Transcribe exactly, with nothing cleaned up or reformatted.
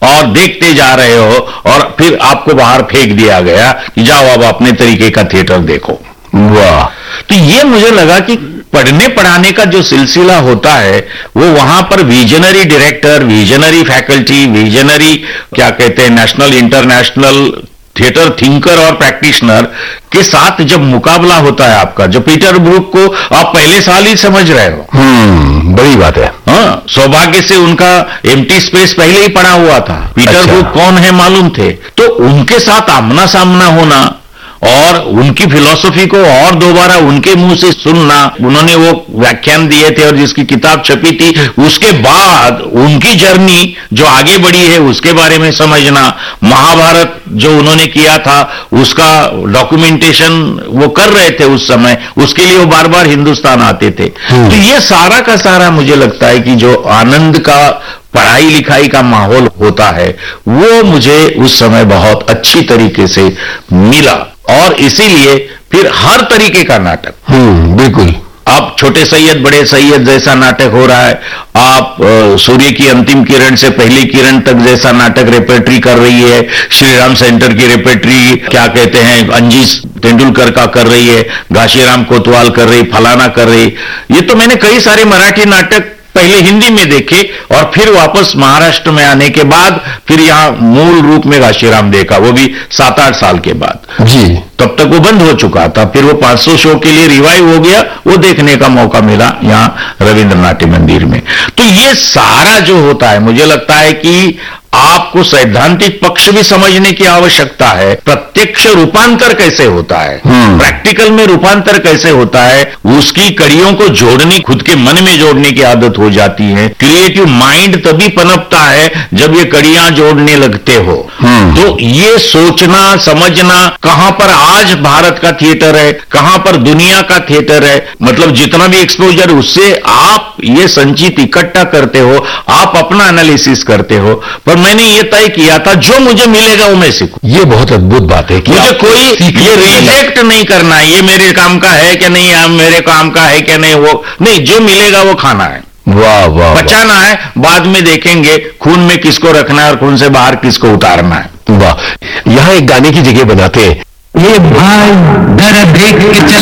और देखते जा रहे हो और फिर आपको बाहर फेंक दिया गया कि जाओ अब अपने तरीके का थिएटर देखो। वाह। तो ये मुझे लगा कि पढ़ने पढ़ाने का जो सिलसिला होता है वो वहां पर visionary director, visionary faculty, visionary क्या कहते हैं नेशनल इंटरनेशनल थिएटर थिंकर और प्रैक्टिशनर के साथ जब मुकाबला होता है आपका, जो पीटर ब्रूक को आप पहले साल ही समझ रहे हो। हम्म बड़ी बात है। हाँ, सौभाग्य से उनका एम्प्टी स्पेस पहले ही पड़ा हुआ था। पीटर अच्छा। ब्रूक कौन है मालूम थे, तो उनके साथ आमना सामना होना और उनकी फिलॉसफी को और दोबारा उनके मुंह से सुनना, उन्होंने वो व्याख्यान दिए थे और जिसकी किताब छपी थी, उसके बाद उनकी जर्नी जो आगे बढ़ी है उसके बारे में समझना, महाभारत जो उन्होंने किया था उसका डॉक्यूमेंटेशन वो कर रहे थे उस समय, उसके लिए वो बार बार हिंदुस्तान आते थे। तो ये सारा का सारा मुझे लगता है कि जो आनंद का पढ़ाई लिखाई का माहौल होता है वो मुझे उस समय बहुत अच्छी तरीके से मिला और इसीलिए फिर हर तरीके का नाटक, हम्म बिल्कुल। आप छोटे सैयद बड़े सैयद जैसा नाटक हो रहा है, आप आ, सूर्य की अंतिम किरण से पहली किरण तक जैसा नाटक रेपेट्री कर रही है, श्री राम सेंटर की रेपेट्री क्या कहते हैं अंजी तेंदुलकर का कर रही है, घाशीराम कोतवाल कर रही, फलाना कर रही। ये तो मैंने कई सारे मराठी नाटक पहले हिंदी में देखे और फिर वापस महाराष्ट्र में आने के बाद फिर यहां मूल रूप में घाशीराम देखा, वो भी सात आठ साल के बाद जी। तब तक वो बंद हो चुका था, फिर वो पांच सौ शो के लिए रिवाइव हो गया, वो देखने का मौका मिला यहां रविंद्र नाट्य मंदिर में। तो ये सारा जो होता है मुझे लगता है कि आपको सैद्धांतिक पक्ष भी समझने की आवश्यकता है, प्रत्यक्ष रूपांतर कैसे होता है, प्रैक्टिकल में रूपांतर कैसे होता है, उसकी कड़ियों को जोड़ने, खुद के मन में जोड़ने की आदत हो जाती है। क्रिएटिव माइंड तभी पनपता है जब ये कड़ियां जोड़ने लगते हो। तो ये सोचना समझना कहां पर आज भारत का थिएटर है, कहां पर दुनिया का थिएटर है, मतलब जितना भी एक्सपोजर उससे आप ये संचित इकट्ठा करते हो, आप अपना एनालिसिस करते हो। पर मैंने ये तय किया था जो मुझे मिलेगा वो मैं सीखूं। ये बहुत अद्भुत बात है कि मुझे कोई ये रिजेक्ट नहीं करना है, ये मेरे काम का है क्या नहीं, या मेरे काम का है क्या नहीं, वो नहीं, जो मिलेगा वो खाना है, वाह वाह, बचाना है, बाद में देखेंगे खून में किसको रखना है और खून से बाहर किसको उतारना है। वाह। यहां एक गाने की जगह बनाते हैं, ये भाई जरा देख के चल